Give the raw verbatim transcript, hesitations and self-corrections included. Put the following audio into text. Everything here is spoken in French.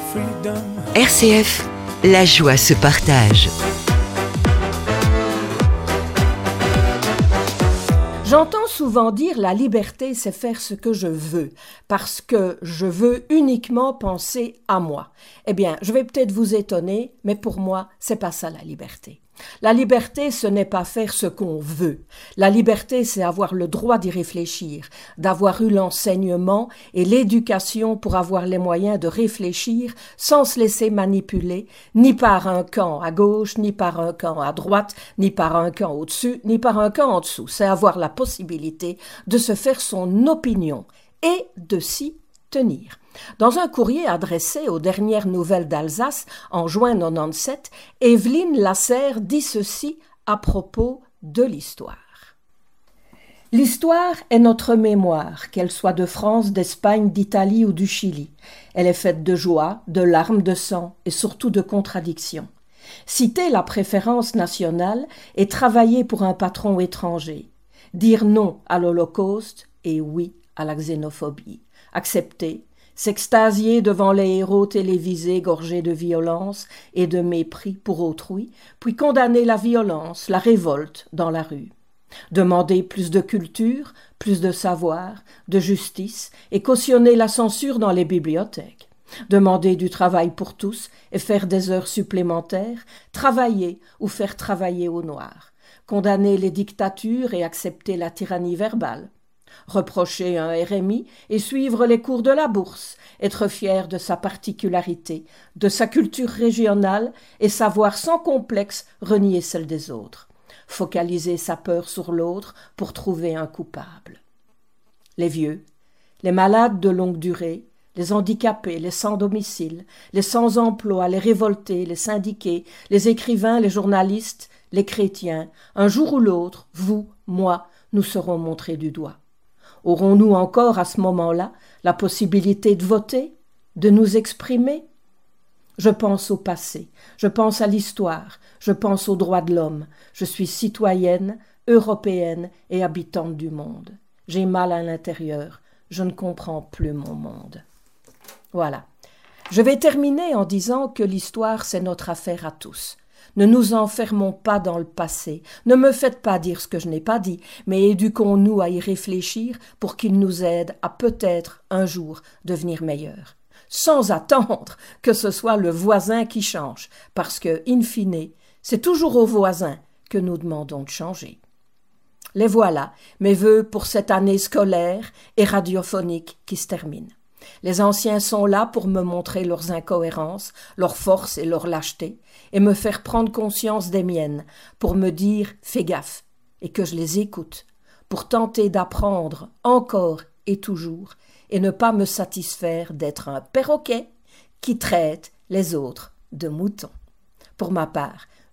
R C F, la joie se partage. J'entends souvent dire la liberté, c'est faire ce que je veux, parce que je veux uniquement penser à moi. Eh bien, je vais peut-être vous étonner, mais pour moi, c'est pas ça la liberté. La liberté, ce n'est pas faire ce qu'on veut. La liberté, c'est avoir le droit d'y réfléchir, d'avoir eu l'enseignement et l'éducation pour avoir les moyens de réfléchir sans se laisser manipuler, ni par un camp à gauche, ni par un camp à droite, ni par un camp au-dessus, ni par un camp en dessous. C'est avoir la possibilité de se faire son opinion et de s'y tenir. Dans un courrier adressé aux dernières nouvelles d'Alsace en juin mille neuf cent quatre-vingt-dix-sept, Evelyne Lasserre dit ceci à propos de l'histoire. L'histoire est notre mémoire, qu'elle soit de France, d'Espagne, d'Italie ou du Chili. Elle est faite de joie, de larmes, de sang et surtout de contradictions. Citer la préférence nationale et travailler pour un patron étranger. Dire non à l'Holocauste et oui à la xénophobie. Accepter, s'extasier devant les héros télévisés gorgés de violence et de mépris pour autrui, puis condamner la violence, la révolte dans la rue. Demander plus de culture, plus de savoir, de justice et cautionner la censure dans les bibliothèques. Demander du travail pour tous et faire des heures supplémentaires, travailler ou faire travailler au noir. Condamner les dictatures et accepter la tyrannie verbale. Reprocher un R M I et suivre les cours de la bourse, être fier de sa particularité, de sa culture régionale et savoir sans complexe renier celle des autres. Focaliser sa peur sur l'autre pour trouver un coupable. Les vieux, les malades de longue durée, les handicapés, les sans domicile, les sans emploi, les révoltés, les syndiqués, les écrivains, les journalistes, les chrétiens, un jour ou l'autre, vous, moi, nous serons montrés du doigt. Aurons-nous encore à ce moment-là la possibilité de voter, de nous exprimer ? Je pense au passé, je pense à l'histoire, je pense aux droits de l'homme. Je suis citoyenne, européenne et habitante du monde. J'ai mal à l'intérieur, je ne comprends plus mon monde. Voilà. Je vais terminer en disant que l'histoire, c'est notre affaire à tous. Ne nous enfermons pas dans le passé. Ne me faites pas dire ce que je n'ai pas dit, mais éduquons-nous à y réfléchir pour qu'il nous aide à peut-être un jour devenir meilleurs. Sans attendre que ce soit le voisin qui change, parce que, in fine, c'est toujours au voisin que nous demandons de changer. Les voilà, mes vœux pour cette année scolaire et radiophonique qui se termine. Les anciens sont là pour me montrer leurs incohérences, leurs forces et leur lâcheté, et me faire prendre conscience des miennes, pour me dire « fais gaffe » et que je les écoute, pour tenter d'apprendre encore et toujours, et ne pas me satisfaire d'être un perroquet qui traite les autres de moutons. Pour ma part,